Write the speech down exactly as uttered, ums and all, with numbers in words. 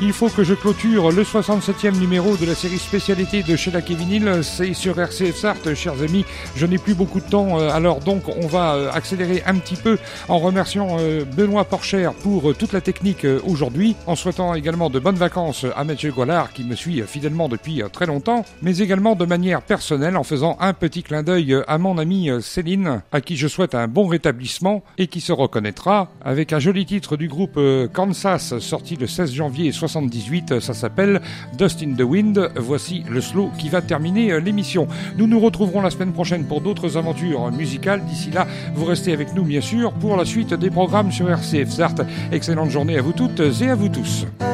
Il faut que je clôture le soixante-septième numéro de la série spécialité de Shellac et Vinyle. C'est sur R C F Sarthe, chers amis. Je n'ai plus beaucoup de temps, alors donc on va accélérer un petit peu en remerciant Benoît Porcher pour toute la technique aujourd'hui, en souhaitant également de bonnes vacances à Mathieu Gollard qui me suit fidèlement depuis très longtemps, mais également de manière personnelle en faisant un petit clin d'œil à mon amie Céline, à qui je souhaite un bon rétablissement et qui se reconnaîtra avec un joli titre du groupe Kansas sorti le seize janvier soixante-dix-huit. Ça s'appelle Dust in the Wind. Voici le slow qui va terminer l'émission. Nous nous retrouverons la semaine prochaine pour d'autres aventures musicales. D'ici là, vous restez avec nous bien sûr pour la suite des programmes sur R C F Sarthe. Excellente journée à vous toutes et à vous tous.